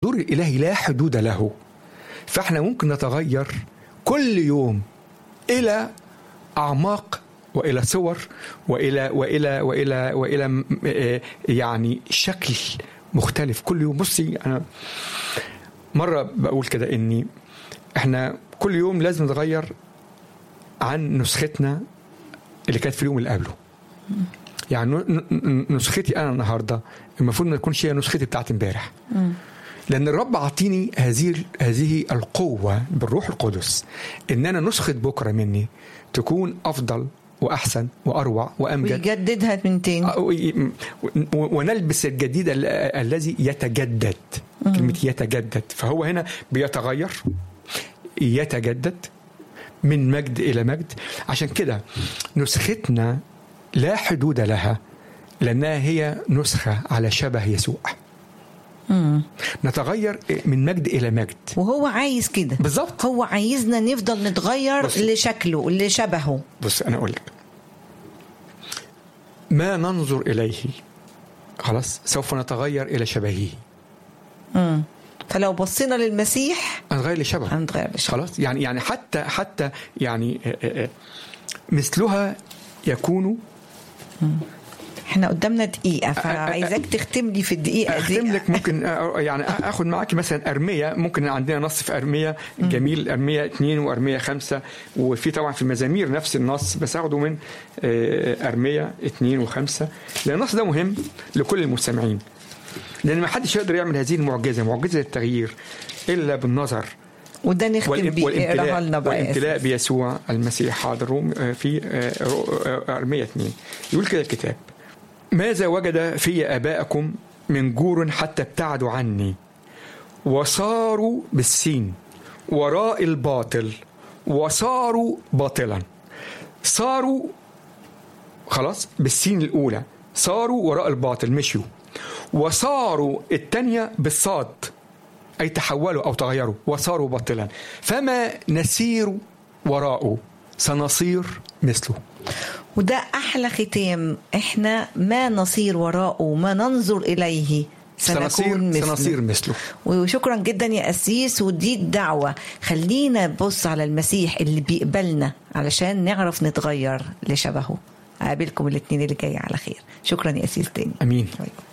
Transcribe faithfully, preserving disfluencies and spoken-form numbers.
حضور الإلهي لا حدود له، فإحنا ممكن نتغير كل يوم إلى أعماق وإلى صور وإلى وإلى وإلى وإلى يعني شكل مختلف كل يوم. بصي أنا مرة بقول كده إني إحنا كل يوم لازم نتغير عن نسختنا اللي كانت في اليوم اللي قبله. يعني نسختي أنا النهاردة المفروض ما تكونش هي نسختي بتاعت امبارح، لأن الرب عطيني هذه هذه القوة بالروح القدس إن أنا نسخة بكرة مني تكون أفضل وأحسن وأروع وأمجد، ويجددها من تاني ونلبس الجديد الذي يتجدد. كلمة يتجدد، فهو هنا بيتغير يتجدد من مجد إلى مجد. عشان كده نسختنا لا حدود لها، لأنها هي نسخة على شبه يسوع. مم. نتغير من مجد إلى مجد، وهو عايز كده بالضبط. هو عايزنا نفضل نتغير بص. لشكله لشبهه. بص أنا أقول لك، ما ننظر إليه خلاص سوف نتغير إلى شبهه. مم. فلو بصينا للمسيح هنتغير لشبهه، هنتغير لشبهه خلاص. يعني يعني حتى حتى يعني مثلها يكون. مم. احنا قدامنا دقيقة، فعايزاك تختم لي في الدقيقة دي. أختم لك ممكن يعني أخذ معك مثلا أرمية. ممكن عندنا نص في أرمية جميل، أرمية اثنين وأرمية خمسة، وفي طبعا في المزامير نفس النص، بس أخده من أرمية اثنين وخمسة، لأن النص ده مهم لكل المستمعين، لأن ما حدش يقدر يعمل هذه المعجزة، معجزة التغيير، إلا بالنظر وده نختم بيه. والامتلاء بيسوع المسيح. حاضر في أرمية اثنين يقول كده الكتاب: ماذا وجد في آبائكم من جور حتى ابتعدوا عني وصاروا بالسين وراء الباطل وصاروا باطلا. صاروا خلاص بالسين الأولى، صاروا وراء الباطل مشيوا، وصاروا الثانية بالصاد أي تحولوا أو تغيروا، وصاروا باطلا. فما نسير وراءه سنصير مثله. وده أحلى ختام، إحنا ما نصير وراءه ما ننظر إليه سنكون مثله. سنصير مثله. وشكرا جدا يا أسيس، ودي الدعوة، خلينا نبص على المسيح اللي بيقبلنا علشان نعرف نتغير لشبهه. أقابلكم الاثنين اللي جاي على خير. شكرا يا أسيس تاني. أمين.